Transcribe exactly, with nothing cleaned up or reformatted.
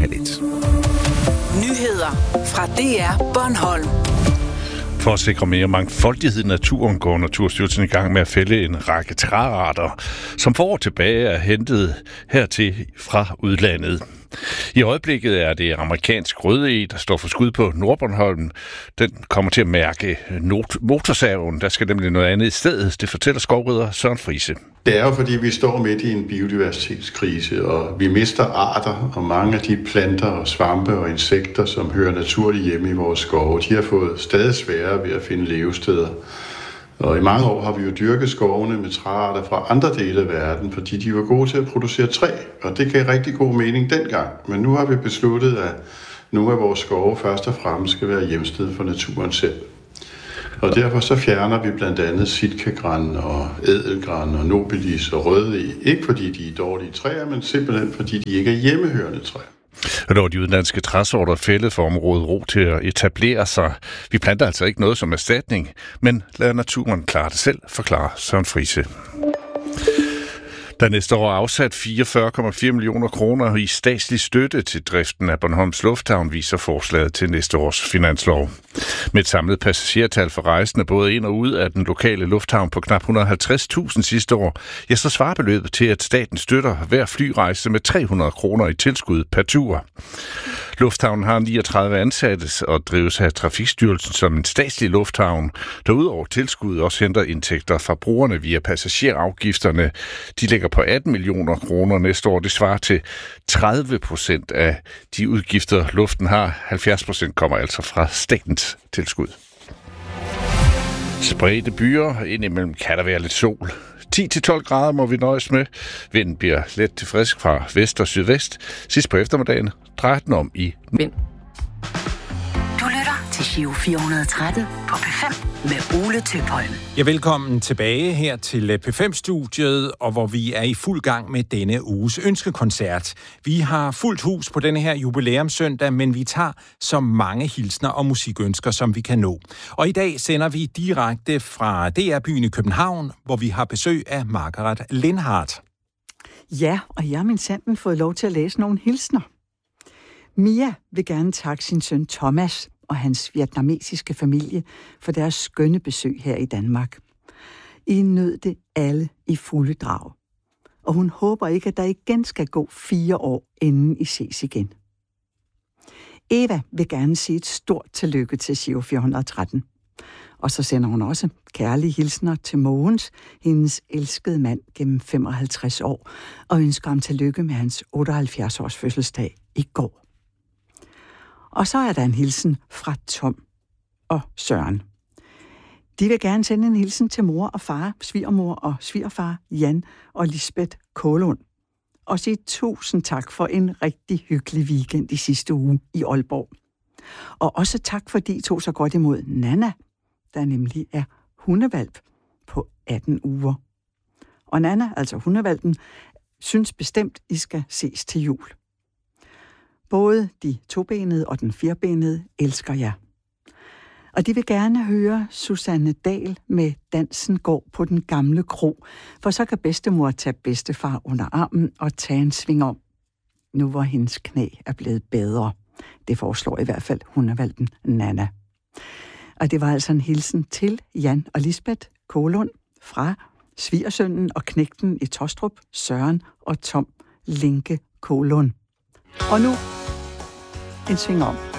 halv et. Nyheder fra D R Bornholm. For at sikre mere mangfoldighed i naturen går Naturstyrelsen i gang med at fælde en række træarter, som for år tilbage er hentet hertil fra udlandet. I øjeblikket er det amerikansk rødeg, der står for skud på Nordbornholm. Den kommer til at mærke motorsaven. Der skal nemlig noget andet i stedet. Det fortæller skovrider Søren Friise. Det er jo fordi, vi står midt i en biodiversitetskrise, og vi mister arter, og mange af de planter og svampe og insekter, som hører naturligt hjemme i vores skove, de har fået stadig sværere ved at finde levesteder. Og i mange år har vi jo dyrket skovene med træarter fra andre dele af verden, fordi de var gode til at producere træ, og det gav rigtig god mening dengang. Men nu har vi besluttet, at nogle af vores skove først og fremmest skal være hjemsted for naturen selv. Og derfor så fjerner vi blandt andet sitkagran og ædelgran og nobilis og rødeg. Ikke fordi de er dårlige træer, men simpelthen fordi de ikke er hjemmehørende træer. Og når de udenlandske træsorter fældet for området ro til at etablere sig. Vi planter altså ikke noget som erstatning, men lader naturen klare det selv, forklarer Søren Friise. Der næste år er afsat fireogfyrre komma fire millioner kroner i statslig støtte til driften af Bornholms Lufthavn, viser forslaget til næste års finanslov. Med et samlet passagertal for rejsende både ind og ud af den lokale lufthavn på knap et hundrede og halvtreds tusind sidste år, ja, så svarer beløbet til, at staten støtter hver flyrejse med tre hundrede kroner i tilskud per tur. Lufthavnen har niogtredive ansatte og drives af Trafikstyrelsen som en statslig lufthavn, der udover tilskud også henter indtægter fra brugerne via passagerafgifterne. De ligger på atten millioner kroner næste år. Det svarer til tredive procent af de udgifter, luften har. halvfjerds procent kommer altså fra statens tilskud. Spredte byer. Indimellem kan der være lidt sol. ti til tolv grader må vi nøjes med. Vinden bliver let til frisk fra vest og sydvest. Sidst på eftermiddagen drejer den om i vind. Du lytter til Giro fire hundrede og tretten på P fem med Ole Tøpholm. Ja, velkommen tilbage her til P fem-studiet, og hvor vi er i fuld gang med denne uges ønskekoncert. Vi har fuldt hus på denne her jubilæumssøndag, men vi tager så mange hilsner og musikønsker, som vi kan nå. Og i dag sender vi direkte fra D R-byen i København, hvor vi har besøg af Margaret Lindhardt. Ja, og jeg har minsandten fået lov til at læse nogle hilsner. Mia vil gerne takke sin søn Thomas og hans vietnamesiske familie for deres skønne besøg her i Danmark. I nød det alle i fulde drag. Og hun håber ikke, at der igen skal gå fire år, inden I ses igen. Eva vil gerne sige et stort tillykke til Giro fire hundrede og tretten. Og så sender hun også kærlige hilsner til Mogens, hendes elskede mand gennem femoghalvtreds år, og ønsker ham tillykke med hans otteoghalvfjerds års fødselsdag i går. Og så er der en hilsen fra Tom og Søren. De vil gerne sende en hilsen til mor og far, svigermor og svigerfar, Jan og Lisbeth Kålund. Og sige tusind tak for en rigtig hyggelig weekend i sidste uge i Aalborg. Og også tak, fordi I tog så godt imod Nana, der nemlig er hundevalp på atten uger. Og Nana, altså hundevalpen, synes bestemt, I skal ses til jul. Både de tobenede og den firbenede elsker jer. Og de vil gerne høre Susanne Dahl med Dansen går på den gamle kro, for så kan bedstemor tage bedstefar under armen og tage en sving om. Nu hvor hendes knæ er blevet bedre. Det foreslår i hvert fald hundevalpen Nana. Og det var altså en hilsen til Jan og Lisbeth Kålund fra svigersønnen og knægten i Tostrup, Søren og Tom Linke Kålund. Og nu en sving om.